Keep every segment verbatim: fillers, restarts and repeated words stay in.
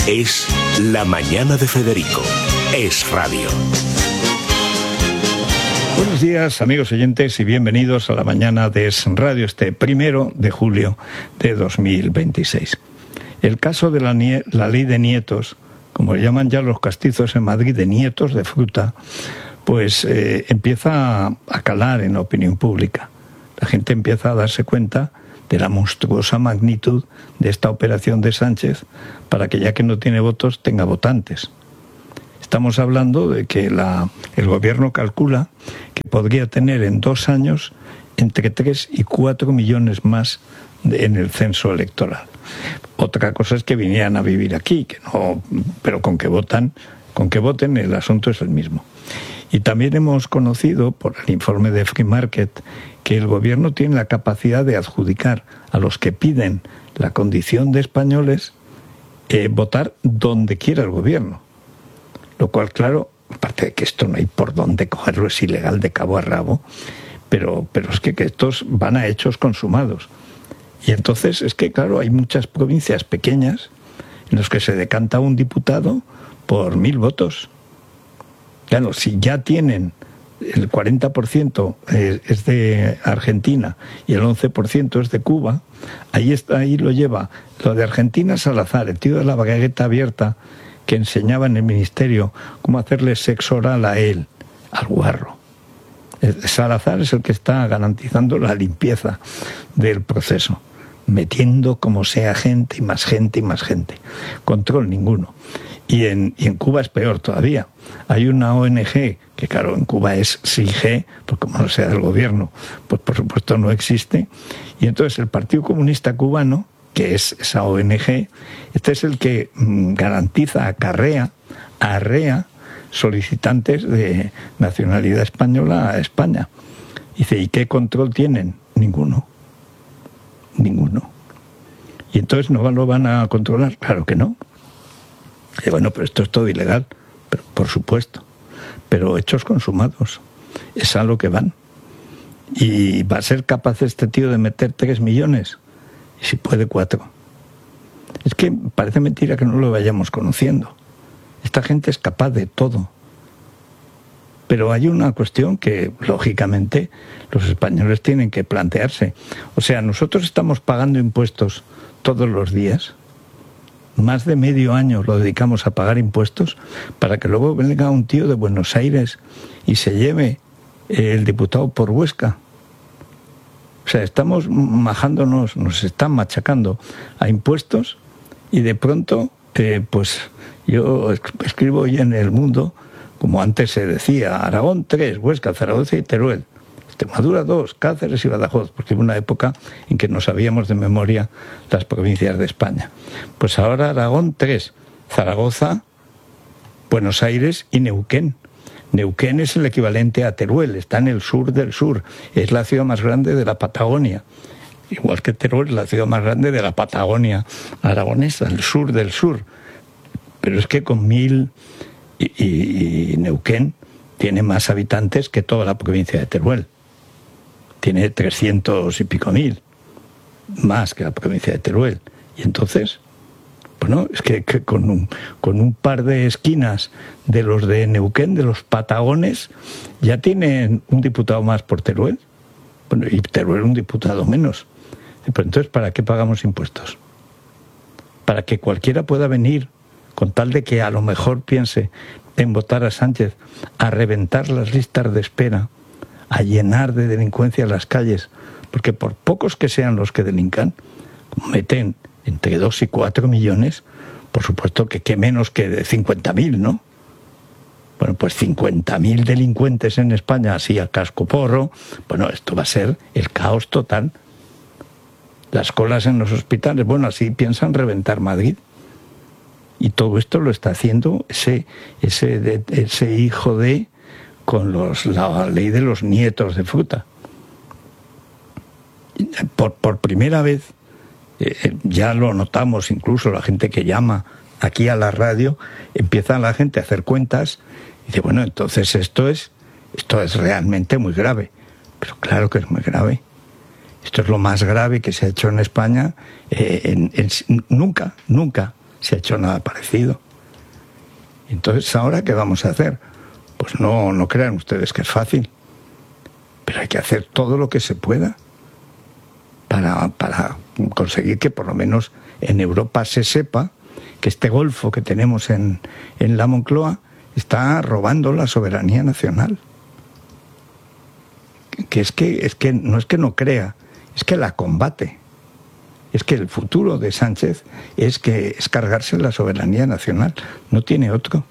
Es La Mañana de Federico. Es Radio. Buenos días, amigos oyentes, y bienvenidos a La Mañana de Es Radio, este primero de julio de dos mil veintiséis. El caso de la, nie- la ley de nietos, como le llaman ya los castizos en Madrid, de nietos de fruta, pues eh, empieza a, a calar en la opinión pública. La gente empieza a darse cuenta de la monstruosa magnitud de esta operación de Sánchez para que, ya que no tiene votos, tenga votantes. Estamos hablando de que la, el gobierno calcula que podría tener en dos años entre tres y cuatro millones más de, en el censo electoral. Otra cosa es que vinieran a vivir aquí, que no, pero con que votan, con que voten el asunto es el mismo. Y también hemos conocido por el informe de Free Market que el gobierno tiene la capacidad de adjudicar a los que piden la condición de españoles eh, votar donde quiera el gobierno. Lo cual, claro, aparte de que esto no hay por dónde cogerlo, es ilegal de cabo a rabo, pero, pero es que, que estos van a hechos consumados. Y entonces es que, claro, hay muchas provincias pequeñas en las que se decanta un diputado por mil votos. Claro, si ya tienen el cuarenta por ciento es de Argentina y el once por ciento es de Cuba, ahí está, ahí lo lleva. Lo de Argentina, Salazar, el tío de la bragueta abierta, que enseñaba en el ministerio cómo hacerle sexo oral a él, al guarro. Salazar es el que está garantizando la limpieza del proceso, metiendo como sea gente y más gente y más gente. Control ninguno. Y en, y en Cuba es peor todavía. Hay una O N G, que claro, en Cuba es S I G, porque como no sea del gobierno, pues por supuesto no existe. Y entonces el Partido Comunista Cubano, que es esa O N G, este es el que mmm, garantiza, acarrea, arrea solicitantes de nacionalidad española a España. Dice, ¿y qué control tienen? Ninguno. Ninguno. ¿Y entonces no lo van a controlar? Claro que no. Y bueno, pero esto es todo ilegal, pero, por supuesto. Pero hechos consumados, es a lo que van. ¿Y va a ser capaz este tío de meter tres millones? Y si puede, cuatro. Es que parece mentira que no lo vayamos conociendo. Esta gente es capaz de todo. Pero hay una cuestión que, lógicamente, los españoles tienen que plantearse. O sea, nosotros estamos pagando impuestos todos los días. Más de medio año lo dedicamos a pagar impuestos para que luego venga un tío de Buenos Aires y se lleve el diputado por Huesca. O sea, estamos majándonos, nos están machacando a impuestos y de pronto, eh, pues yo escribo hoy en El Mundo, como antes se decía, Aragón tres, Huesca, Zaragoza y Teruel. Extremadura dos, Cáceres y Badajoz, porque hubo una época en que no sabíamos de memoria las provincias de España. Pues ahora Aragón tres, Zaragoza, Buenos Aires y Neuquén. Neuquén es el equivalente a Teruel, está en el sur del sur, es la ciudad más grande de la Patagonia. Igual que Teruel es la ciudad más grande de la Patagonia aragonesa, el sur del sur. Pero es que con mil y, y, y Neuquén tiene más habitantes que toda la provincia de Teruel. Tiene trescientos y pico mil, más que la provincia de Teruel. Y entonces, bueno, es que, que con, un, con un par de esquinas de los de Neuquén, de los Patagones, ya tienen un diputado más por Teruel. Bueno, y Teruel un diputado menos. Pero entonces, ¿para qué pagamos impuestos? Para que cualquiera pueda venir, con tal de que a lo mejor piense en votar a Sánchez, a reventar las listas de espera, a llenar de delincuencia las calles, porque por pocos que sean los que delincan, meten entre dos y cuatro millones, por supuesto que qué menos que de cincuenta mil, ¿no? Bueno, pues cincuenta mil delincuentes en España, así a casco porro, bueno, esto va a ser el caos total. Las colas en los hospitales, bueno, así piensan reventar Madrid. Y todo esto lo está haciendo ese, ese, de, ese hijo de, con los, la ley de los nietos de fruta. Por, por primera vez, eh, ya lo notamos, incluso la gente que llama aquí a la radio, empieza la gente a hacer cuentas y dice, bueno, entonces esto es, esto es realmente muy grave. Pero claro que es muy grave. Esto es lo más grave que se ha hecho en España eh, en, en, nunca, nunca. se ha hecho nada parecido. Entonces, ¿ahora qué vamos a hacer? Pues no, no crean ustedes que es fácil, pero hay que hacer todo lo que se pueda para, para conseguir que por lo menos en Europa se sepa que este golfo que tenemos en, en la Moncloa está robando la soberanía nacional. Que es que, es que no es que no crea, es que la combate. Es que el futuro de Sánchez es que es cargarse la soberanía nacional, no tiene otro.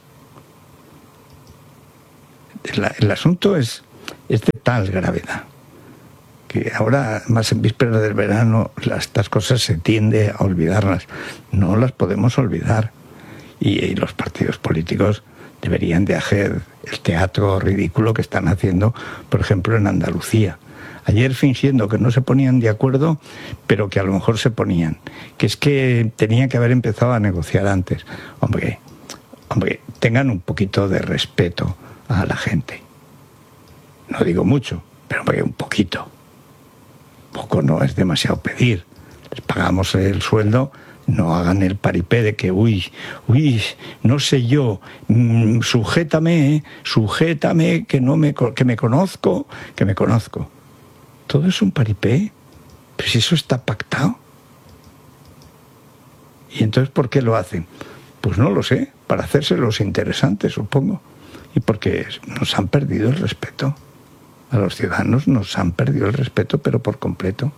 El, el asunto es, es de tal gravedad que ahora, más en vísperas del verano, las, estas cosas se tiende a olvidarlas. No las podemos olvidar. Y, y los partidos políticos deberían de hacer el teatro ridículo que están haciendo, por ejemplo, en Andalucía. Ayer fingiendo que no se ponían de acuerdo, pero que a lo mejor se ponían. Que es que tenían que haber empezado a negociar antes. Hombre, hombre, tengan un poquito de respeto a la gente. No digo mucho, pero hombre, un poquito. Poco no es demasiado pedir. Les pagamos el sueldo, no hagan el paripé de que, uy, uy, no sé yo, mmm, sujétame, sujétame, que no me, que me conozco, que me conozco. Todo es un paripé, pero si eso está pactado. ¿Y entonces por qué lo hacen? Pues no lo sé, para hacerse los interesantes, supongo. Y porque nos han perdido el respeto. A los ciudadanos nos han perdido el respeto, pero por completo.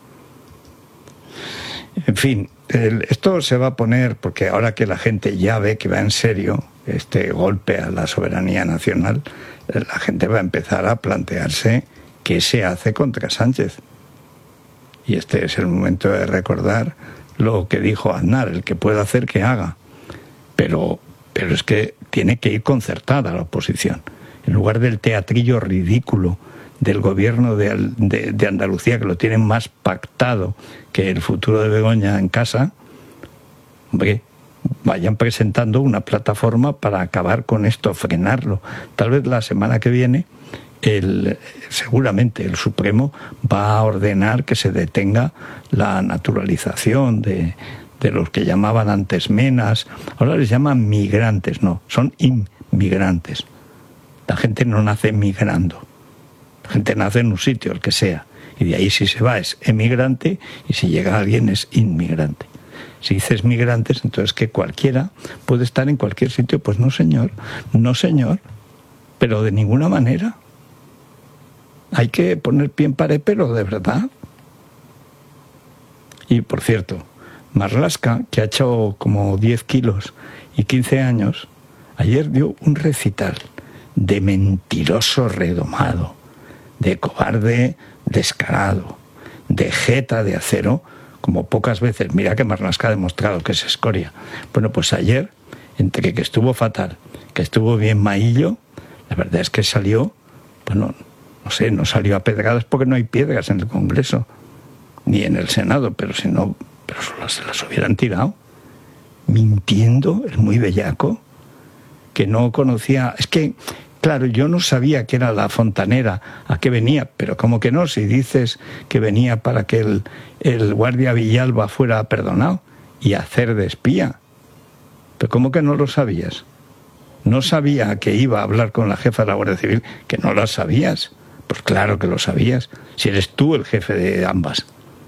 En fin, el, esto se va a poner, porque ahora que la gente ya ve que va en serio este golpe a la soberanía nacional, la gente va a empezar a plantearse qué se hace contra Sánchez. Y este es el momento de recordar lo que dijo Aznar, el que pueda hacer que haga. Pero, pero es que tiene que ir concertada la oposición. En lugar del teatrillo ridículo del gobierno de, de, de Andalucía, que lo tienen más pactado que el futuro de Begoña en casa, hombre, vayan presentando una plataforma para acabar con esto, frenarlo. Tal vez la semana que viene, el, seguramente el Supremo va a ordenar que se detenga la naturalización de, de los que llamaban antes menas. Ahora les llaman migrantes, no, son inmigrantes. La gente no nace migrando. La gente nace en un sitio, el que sea, y de ahí si se va es emigrante y si llega alguien es inmigrante. Si dices migrantes, entonces que cualquiera puede estar en cualquier sitio. Pues no, señor, no, señor, pero de ninguna manera. Hay que poner pie en pared, pero de verdad. Y por cierto, Marlaska, que ha hecho como diez kilos y quince años, ayer dio un recital de mentiroso redomado, de cobarde descarado, de jeta de acero, como pocas veces. Mira que Marlaska ha demostrado que es escoria. Bueno, pues ayer, entre que estuvo fatal, que estuvo bien maillo, la verdad es que salió, bueno, no sé, no salió a pedradas porque no hay piedras en el Congreso, ni en el Senado, pero si no, pero solo se las hubieran tirado, mintiendo, el muy bellaco, que no conocía. Es que, claro, yo no sabía que era la fontanera, a qué venía, pero ¿cómo que no? Si dices que venía para que el, el guardia Villalba fuera perdonado y hacer de espía. ¿Pero cómo que no lo sabías? No sabía que iba a hablar con la jefa de la Guardia Civil, que no lo sabías. Pues claro que lo sabías, si eres tú el jefe de ambas.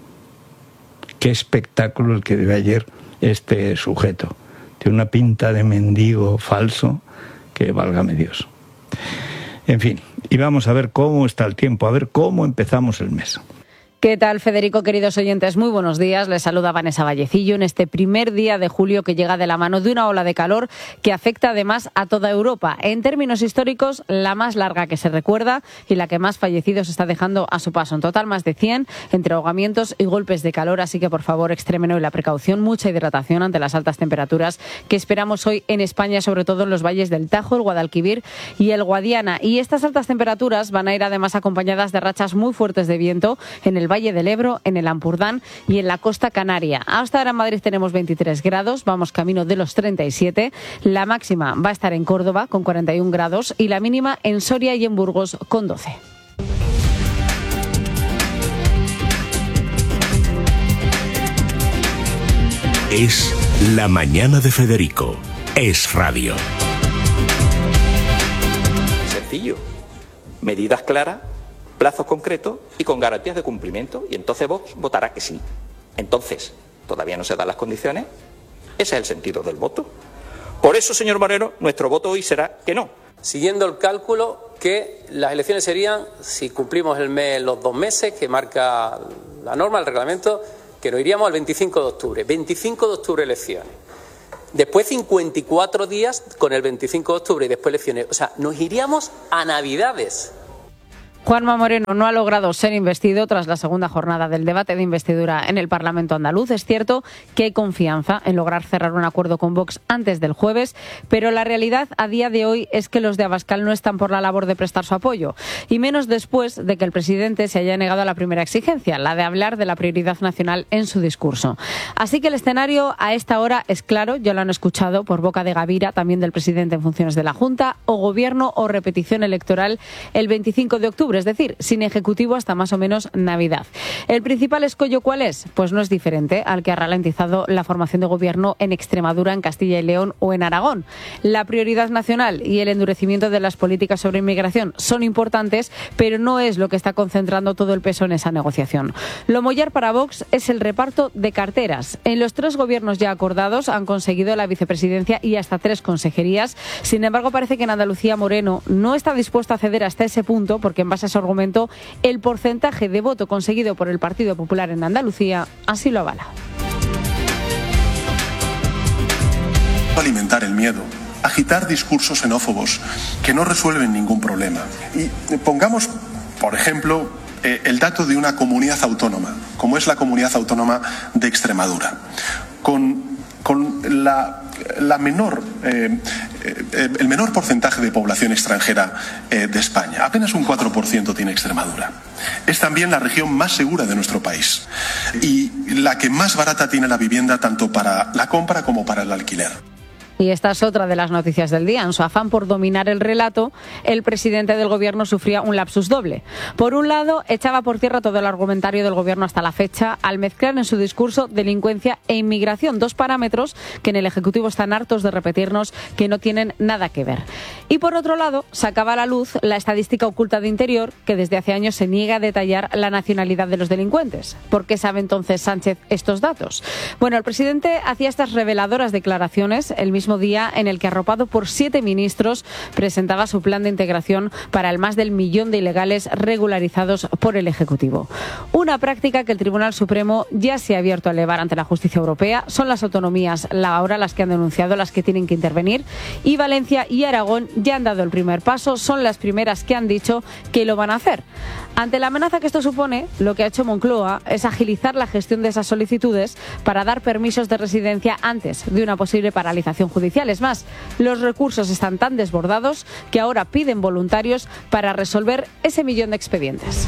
Qué espectáculo el que dio ayer este sujeto. Tiene una pinta de mendigo falso que válgame Dios. En fin, y vamos a ver cómo está el tiempo, a ver cómo empezamos el mes. ¿Qué tal, Federico, queridos oyentes? Muy buenos días. Les saluda Vanessa Vallecillo en este primer día de julio que llega de la mano de una ola de calor que afecta además a toda Europa. En términos históricos, la más larga que se recuerda y la que más fallecidos está dejando a su paso. En total, más de cien entre ahogamientos y golpes de calor. Así que, por favor, extremen hoy la precaución, mucha hidratación ante las altas temperaturas que esperamos hoy en España, sobre todo en los valles del Tajo, el Guadalquivir y el Guadiana. Y estas altas temperaturas van a ir además acompañadas de rachas muy fuertes de viento en el Valle del Ebro, en el Ampurdán y en la costa canaria. Hasta ahora en Madrid tenemos veintitrés grados, vamos camino de los treinta y siete. La máxima va a estar en Córdoba con cuarenta y un grados y la mínima en Soria y en Burgos con doce. Es La mañana de Federico es radio. Sencillo. Medidas claras, plazos concretos y con garantías de cumplimiento. Y entonces Vox votará que sí. Entonces, todavía no se dan las condiciones. Ese es el sentido del voto. Por eso, señor Moreno, nuestro voto hoy será que no. Siguiendo el cálculo que las elecciones serían, si cumplimos el mes, los dos meses que marca la norma, el reglamento, que nos iríamos al veinticinco de octubre. veinticinco de octubre elecciones. Después cincuenta y cuatro días con el veinticinco de octubre y después elecciones. O sea, nos iríamos a Navidades. Juanma Moreno no ha logrado ser investido tras la segunda jornada del debate de investidura en el Parlamento andaluz. Es cierto que hay confianza en lograr cerrar un acuerdo con Vox antes del jueves, pero la realidad a día de hoy es que los de Abascal no están por la labor de prestar su apoyo, y menos después de que el presidente se haya negado a la primera exigencia, la de hablar de la prioridad nacional en su discurso. Así que el escenario a esta hora es claro, ya lo han escuchado por boca de Gavira, también del presidente en funciones de la Junta, o gobierno o repetición electoral el veinticinco de octubre. Es decir, sin ejecutivo hasta más o menos Navidad. ¿El principal escollo cuál es? Pues no es diferente al que ha ralentizado la formación de gobierno en Extremadura, en Castilla y León o en Aragón. La prioridad nacional y el endurecimiento de las políticas sobre inmigración son importantes, pero no es lo que está concentrando todo el peso en esa negociación. Lo mollar para Vox es el reparto de carteras. En los tres gobiernos ya acordados han conseguido la vicepresidencia y hasta tres consejerías. Sin embargo, parece que en Andalucía Moreno no está dispuesto a ceder hasta ese punto, porque en base a su argumento, el porcentaje de voto conseguido por el Partido Popular en Andalucía así lo avala. Alimentar el miedo, agitar discursos xenófobos que no resuelven ningún problema. Y pongamos, por ejemplo, eh, el dato de una comunidad autónoma, como es la comunidad autónoma de Extremadura, con, con la, la menor... Eh, el menor porcentaje de población extranjera eh, de España. Apenas un cuatro por ciento tiene Extremadura. Es también la región más segura de nuestro país y la que más barata tiene la vivienda tanto para la compra como para el alquiler. Y esta es otra de las noticias del día. En su afán por dominar el relato, el presidente del gobierno sufría un lapsus doble. Por un lado, echaba por tierra todo el argumentario del gobierno hasta la fecha al mezclar en su discurso delincuencia e inmigración, dos parámetros que en el Ejecutivo están hartos de repetirnos que no tienen nada que ver. Y por otro lado, sacaba a la luz la estadística oculta de Interior, que desde hace años se niega a detallar la nacionalidad de los delincuentes. ¿Por qué sabe entonces Sánchez estos datos? Bueno, el presidente hacía estas reveladoras declaraciones el mismo día en el que, arropado por siete ministros, presentaba su plan de integración para el más del millón de ilegales regularizados por el Ejecutivo. Una práctica que el Tribunal Supremo ya se ha abierto a elevar ante la justicia europea. Son las autonomías ahora las que han denunciado, las que tienen que intervenir, y Valencia y Aragón ya han dado el primer paso, son las primeras que han dicho que lo van a hacer. Ante la amenaza que esto supone, lo que ha hecho Moncloa es agilizar la gestión de esas solicitudes para dar permisos de residencia antes de una posible paralización judicial. Es más, los recursos están tan desbordados que ahora piden voluntarios para resolver ese millón de expedientes.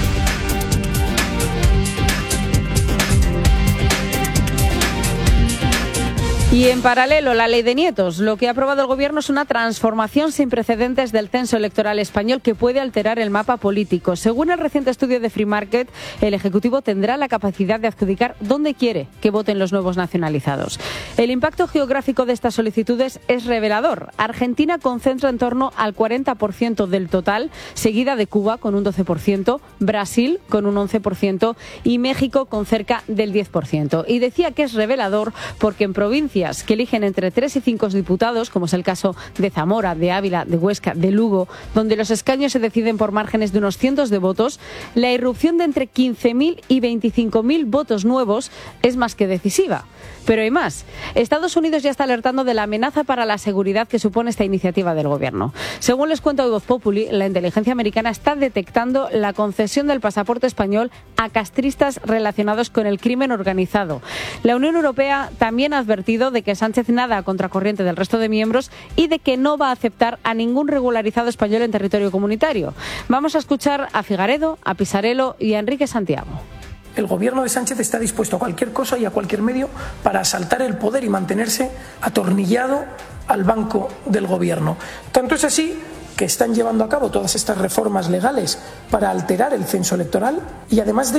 Y en paralelo, la ley de nietos. Lo que ha aprobado el Gobierno es una transformación sin precedentes del censo electoral español que puede alterar el mapa político. Según el reciente estudio de Free Market, el Ejecutivo tendrá la capacidad de adjudicar donde quiere que voten los nuevos nacionalizados. El impacto geográfico de estas solicitudes es revelador. Argentina concentra en torno al cuarenta por ciento del total, seguida de Cuba con un doce por ciento, Brasil con un once por ciento y México con cerca del diez por ciento. Y decía que es revelador porque en provincias que eligen entre tres y cinco diputados, como es el caso de Zamora, de Ávila, de Huesca, de Lugo, donde los escaños se deciden por márgenes de unos cientos de votos, la irrupción de entre quince mil y veinticinco mil votos nuevos es más que decisiva. Pero hay más. Estados Unidos ya está alertando de la amenaza para la seguridad que supone esta iniciativa del Gobierno. Según les cuenta Voz Populi, la inteligencia americana está detectando la concesión del pasaporte español a castristas relacionados con el crimen organizado. La Unión Europea también ha advertido de que Sánchez nada a contracorriente del resto de miembros y de que no va a aceptar a ningún regularizado español en territorio comunitario. Vamos a escuchar a Figaredo, a Pisarello y a Enrique Santiago. El gobierno de Sánchez está dispuesto a cualquier cosa y a cualquier medio para asaltar el poder y mantenerse atornillado al banco del gobierno. Tanto es así que están llevando a cabo todas estas reformas legales para alterar el censo electoral y, además de eso,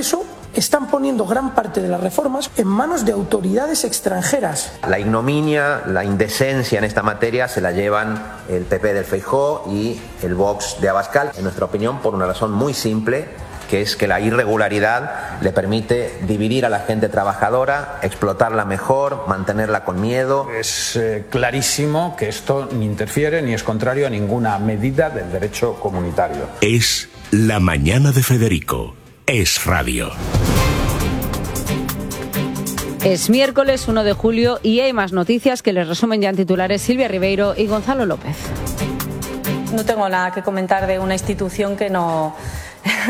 están poniendo gran parte de las reformas en manos de autoridades extranjeras. La ignominia, la indecencia en esta materia se la llevan el P P del Feijóo y el Vox de Abascal, en nuestra opinión, por una razón muy simple, que es que la irregularidad le permite dividir a la gente trabajadora, explotarla mejor, mantenerla con miedo. Es eh, clarísimo que esto ni interfiere ni es contrario a ninguna medida del derecho comunitario. Es La Mañana de Federico. Es Radio. Es miércoles uno de julio y hay más noticias que les resumen ya en titulares Silvia Ribeiro y Gonzalo López. No tengo nada que comentar de una institución que no...